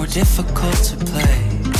more difficult to play.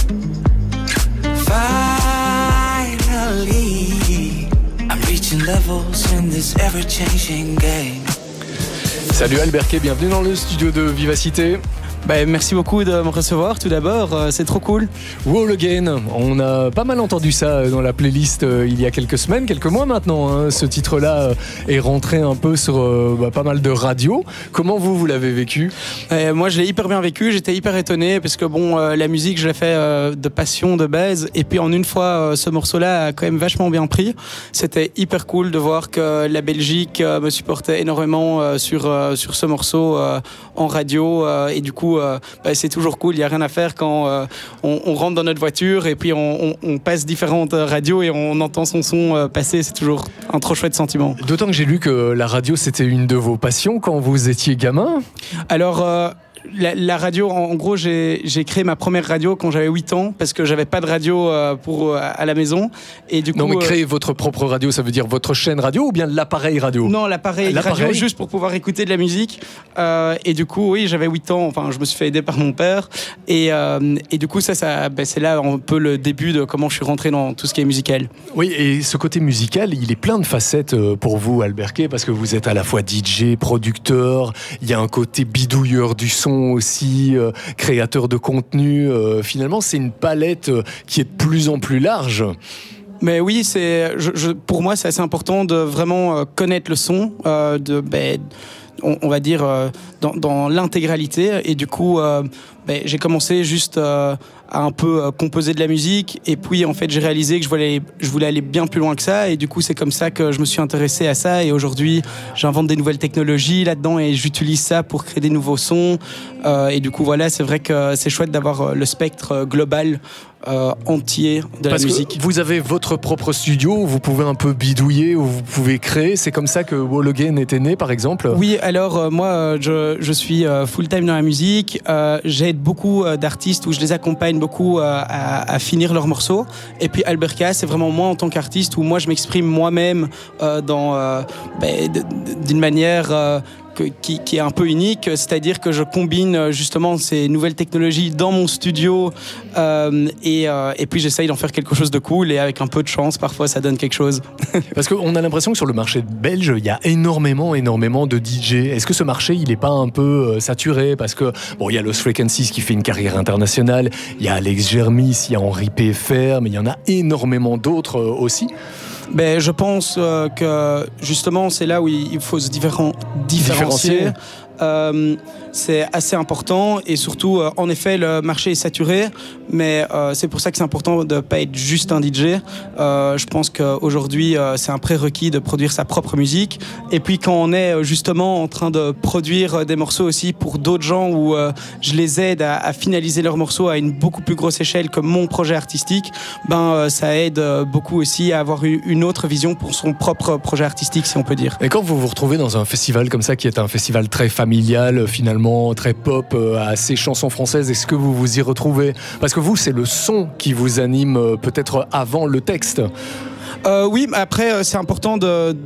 Finally, I'm reaching levels in this ever-changing game. Salut Albert Kay, bienvenue dans le studio de Vivacité. Merci beaucoup de me recevoir tout d'abord, c'est trop cool. Wall Again, on a pas mal entendu ça dans la playlist il y a quelques semaines, quelques mois maintenant. Hein. Ce titre-là est rentré un peu sur pas mal de radios. Comment vous l'avez vécu ? Moi je l'ai hyper bien vécu, j'étais hyper étonné parce que la musique je l'ai fait de passion de base et puis en une fois ce morceau-là a quand même vachement bien pris. C'était hyper cool de voir que la Belgique me supportait énormément sur ce morceau en radio et du coup c'est toujours cool, il n'y a rien à faire quand on rentre dans notre voiture et puis on passe différentes radios et on entend son son passer, c'est toujours un trop chouette sentiment. D'autant que j'ai lu que la radio c'était une de vos passions quand vous étiez gamin. Alors la radio, en gros, j'ai créé ma première radio quand j'avais 8 ans parce que j'avais pas de radio à la maison. Et du coup, non, mais créer votre propre radio, ça veut dire votre chaîne radio ou bien l'appareil radio ? Non, l'appareil radio, juste pour pouvoir écouter de la musique. Et du coup, oui, j'avais 8 ans. Enfin, je me suis fait aider par mon père. Et du coup, c'est là un peu le début de comment je suis rentré dans tout ce qui est musical. Oui, et ce côté musical, il est plein de facettes pour vous, Albert Kay, parce que vous êtes à la fois DJ, producteur, il y a un côté bidouilleur du son aussi, créateur de contenu. Finalement, c'est une palette qui est de plus en plus large. Mais oui, pour moi, c'est assez important de vraiment connaître le son, on va dire dans l'intégralité. Et du coup, j'ai commencé juste à un peu composer de la musique. Et puis, en fait, j'ai réalisé que je voulais aller bien plus loin que ça. Et du coup, c'est comme ça que je me suis intéressé à ça. Et aujourd'hui, j'invente des nouvelles technologies là-dedans et j'utilise ça pour créer des nouveaux sons. Et du coup, voilà, c'est vrai que c'est chouette d'avoir le spectre global entier de la musique. Parce que vous avez votre propre studio où vous pouvez un peu bidouiller, où vous pouvez créer. C'est comme ça que Wall Again était né, par exemple ? Oui, alors moi, je suis full-time dans la musique. J'aide beaucoup d'artistes où je les accompagne beaucoup à finir leurs morceaux. Et puis Albert Kay, c'est vraiment moi en tant qu'artiste où moi je m'exprime moi-même d'une manière qui est un peu unique, c'est-à-dire que je combine justement ces nouvelles technologies dans mon studio et puis j'essaye d'en faire quelque chose de cool et avec un peu de chance, parfois ça donne quelque chose. Parce qu'on a l'impression que sur le marché belge, il y a énormément de DJ. Est-ce que ce marché, il n'est pas un peu saturé ? Parce que, il y a Lost Frequencies qui fait une carrière internationale, il y a Alex Germis, il y a Henri PFR, mais il y en a énormément d'autres aussi. Je pense que justement c'est là où il faut se différencier. C'est assez important et surtout en effet le marché est saturé mais c'est pour ça que c'est important de ne pas être juste un DJ. Je pense qu'aujourd'hui c'est un prérequis de produire sa propre musique et puis quand on est justement en train de produire des morceaux aussi pour d'autres gens où je les aide à finaliser leurs morceaux à une beaucoup plus grosse échelle que mon projet artistique, ça aide beaucoup aussi à avoir une autre vision pour son propre projet artistique si on peut dire. Et quand vous vous retrouvez dans un festival comme ça qui est un festival très familial finalement, très pop, assez chansons françaises, est-ce que vous vous y retrouvez ? Parce que vous, c'est le son qui vous anime peut-être avant le texte. Oui, après c'est important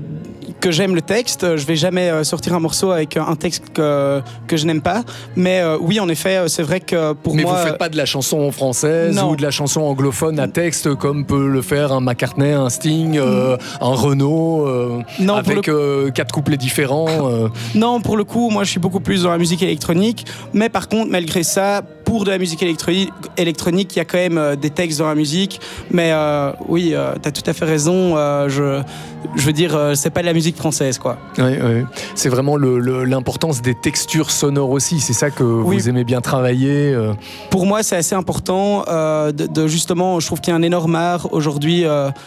que j'aime le texte. Je vais jamais sortir un morceau avec un texte que je n'aime pas. Mais oui, en effet, c'est vrai que pour moi... Mais vous faites pas de la chanson française non. ou de la chanson anglophone à texte comme peut le faire un McCartney, un Sting, un Renaud, avec 4 couplets différents. Non, pour le coup, moi je suis beaucoup plus dans la musique électronique. Mais par contre, malgré ça, pour de la musique électronique, il y a quand même des textes dans la musique. Mais oui, t'as tout à fait raison. Je veux dire, c'est pas de la musique française, quoi. Oui. C'est vraiment l'importance des textures sonores aussi. C'est ça que vous aimez bien travailler. Pour moi, c'est assez important de justement, je trouve qu'il y a un énorme art aujourd'hui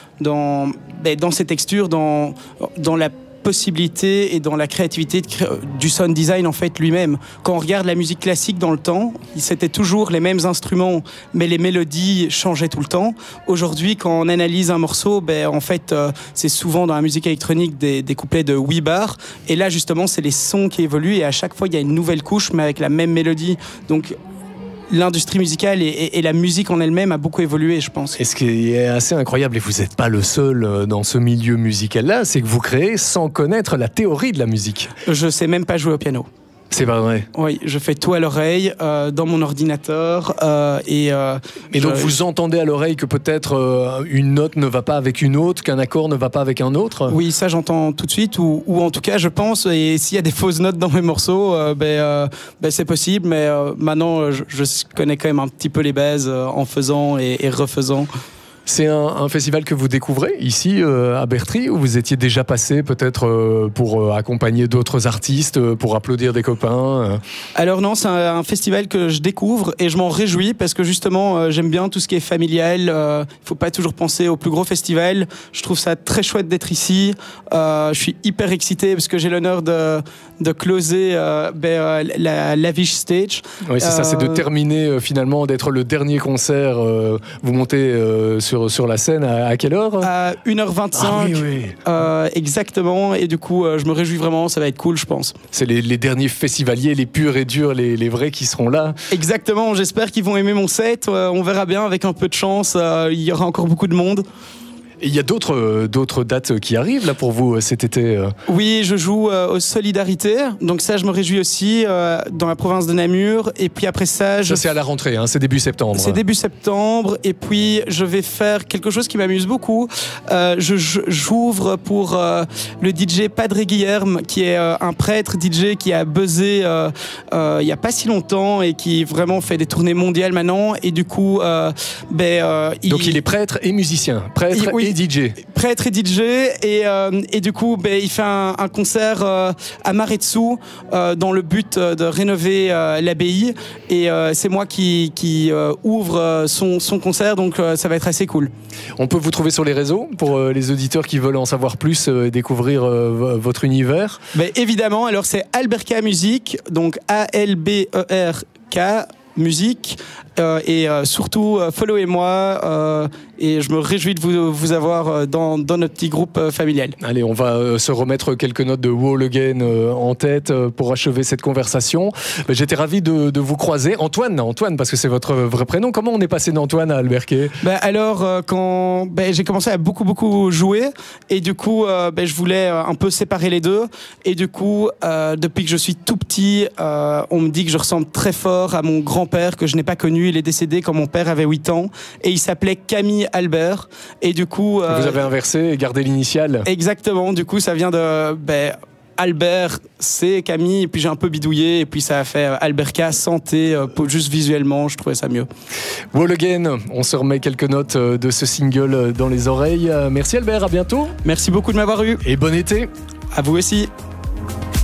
dans ces textures, dans la possibilité et dans la créativité du sound design en fait lui-même. Quand on regarde la musique classique dans le temps, c'était toujours les mêmes instruments, mais les mélodies changeaient tout le temps. Aujourd'hui, quand on analyse un morceau, en fait, c'est souvent dans la musique électronique des couplets de 8 bars. Et là, justement, c'est les sons qui évoluent et à chaque fois, il y a une nouvelle couche, mais avec la même mélodie. Donc, l'industrie musicale et la musique en elle-même a beaucoup évolué, je pense. Et ce qui est assez incroyable, et vous n'êtes pas le seul dans ce milieu musical-là, c'est que vous créez sans connaître la théorie de la musique. Je sais même pas jouer au piano. C'est pas vrai. Oui, je fais tout à l'oreille, dans mon ordinateur. Et donc vous entendez à l'oreille que peut-être une note ne va pas avec une autre, qu'un accord ne va pas avec un autre? Oui, ça j'entends tout de suite, ou en tout cas je pense, et s'il y a des fausses notes dans mes morceaux, c'est possible, mais maintenant je connais quand même un petit peu les bases en faisant et refaisant. C'est un festival que vous découvrez ici à Bertry, où vous étiez déjà passé peut-être pour accompagner d'autres artistes, pour applaudir des copains? Alors non, c'est un festival que je découvre et je m'en réjouis parce que justement j'aime bien tout ce qui est familial. Il faut pas toujours penser au plus gros festival. Je trouve ça très chouette d'être ici. Je suis hyper excité parce que j'ai l'honneur de closer la Lavish Stage. Oui, c'est ça, c'est de terminer finalement, d'être le dernier concert. Vous montez sur la scène à quelle heure? À 1h25. Ah, oui. Exactement. Et du coup, je me réjouis vraiment. Ça va être cool, je pense. C'est les derniers festivaliers, les purs et durs, les vrais qui seront là. Exactement. J'espère qu'ils vont aimer mon set. On verra bien. Avec un peu de chance, il y aura encore beaucoup de monde. Et il y a d'autres dates qui arrivent là pour vous cet été? Oui, je joue aux Solidarités, donc ça je me réjouis aussi dans la province de Namur. Et puis après ça, c'est à la rentrée, hein, c'est début septembre. C'est début septembre. Et puis je vais faire quelque chose qui m'amuse beaucoup. J'ouvre pour le DJ Padre Guilherme, qui est un prêtre DJ qui a buzzé il y a pas si longtemps et qui vraiment fait des tournées mondiales maintenant. Et du coup, donc il est prêtre et musicien, et DJ. Prêtre et DJ, et du coup il fait un concert à Maretsu dans le but de rénover l'abbaye, et c'est moi qui ouvre son concert, donc ça va être assez cool. On peut vous trouver sur les réseaux pour les auditeurs qui veulent en savoir plus et découvrir votre univers? Évidemment, alors c'est Alberka Music, donc ALBERK musique, et surtout followez-moi, et je me réjouis de vous avoir dans notre petit groupe familial. Allez, on va se remettre quelques notes de Wall Again en tête pour achever cette conversation. J'étais ravi de vous croiser. Antoine, parce que c'est votre vrai prénom. Comment on est passé d'Antoine à Alberquet? Alors, quand j'ai commencé à beaucoup jouer, et du coup je voulais un peu séparer les deux, et du coup depuis que je suis tout petit, on me dit que je ressemble très fort à mon grand-père que je n'ai pas connu. Il est décédé quand mon père avait 8 ans, et il s'appelait Camille Albert, et du coup vous avez inversé et gardé l'initiale? Exactement, du coup ça vient de Albert, c'est Camille, et puis j'ai un peu bidouillé, et puis ça a fait Alberka santé, juste visuellement, je trouvais ça mieux. Wall Again, on se remet quelques notes de ce single dans les oreilles. Merci Albert, à bientôt. Merci beaucoup de m'avoir eu. Et bon été. À vous aussi.